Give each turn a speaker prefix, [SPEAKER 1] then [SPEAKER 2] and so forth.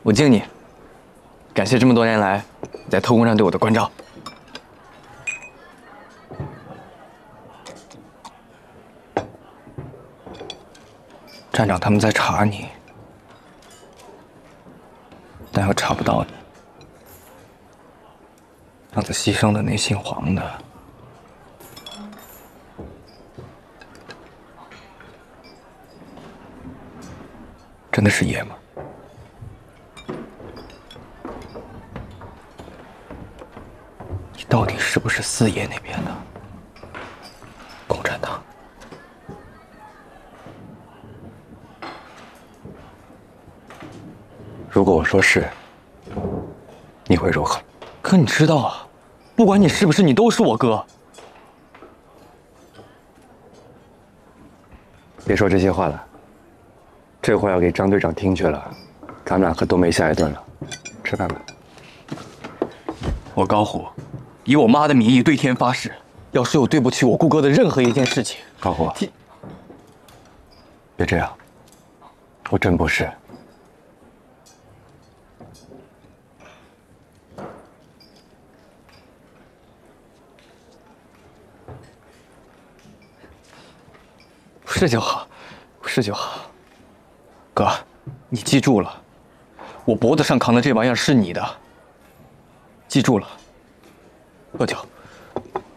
[SPEAKER 1] 我敬你，感谢这么多年来你在特工上对我的关照。站长他们在查你，但又查不到你。上次牺牲的那姓黄的，真的是爷吗？你到底是不是四爷那边的共产党？如果我说是，你会如何？可你知道啊，不管你是不是，你都是我哥。
[SPEAKER 2] 别说这些话了，这话要给张队长听去了，咱们俩可都没下一顿了。吃饭吧。
[SPEAKER 1] 我高虎，以我妈的名义对天发誓，要是有对不起我顾哥的任何一件事情，
[SPEAKER 2] 高虎，别这样，我真不是。
[SPEAKER 1] 是就好，是就好。哥，你记住了，我脖子上扛的这玩意儿是你的，记住了，喝酒。